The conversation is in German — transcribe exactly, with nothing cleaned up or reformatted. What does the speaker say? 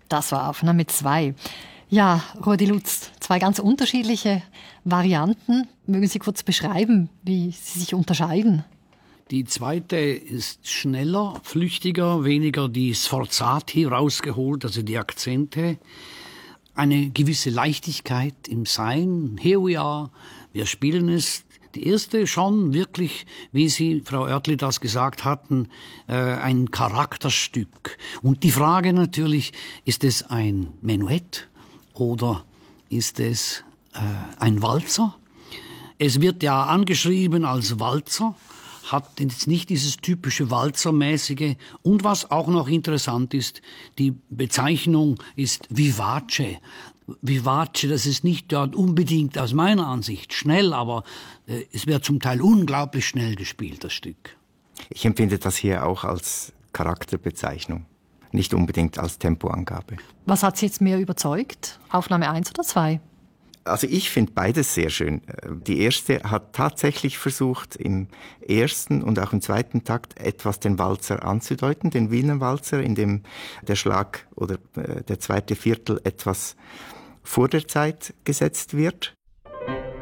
Das war Aufnahme zwei. Ja, Rudi Lutz, zwei ganz unterschiedliche Varianten. Mögen Sie kurz beschreiben, wie sie sich unterscheiden? Die zweite ist schneller, flüchtiger, weniger die Sforzati rausgeholt, also die Akzente. Eine gewisse Leichtigkeit im Sein. Here we are, wir spielen es. Die erste schon wirklich, wie Sie, Frau Oertli, das gesagt hatten, äh, ein Charakterstück. Und die Frage natürlich, ist es ein Menuett oder ist es äh, ein Walzer? Es wird ja angeschrieben als Walzer, hat jetzt nicht dieses typische Walzermäßige. Und was auch noch interessant ist, die Bezeichnung ist Vivace. Vivace, das ist nicht dort unbedingt aus meiner Ansicht schnell, aber äh, es wird zum Teil unglaublich schnell gespielt, das Stück. Ich empfinde das hier auch als Charakterbezeichnung, nicht unbedingt als Tempoangabe. Was hat Sie jetzt mehr überzeugt? Aufnahme eins oder zwei? Also ich finde beides sehr schön. Die erste hat tatsächlich versucht, im ersten und auch im zweiten Takt etwas den Walzer anzudeuten, den Wiener Walzer, in dem der Schlag oder der zweite Viertel etwas vor der Zeit gesetzt wird.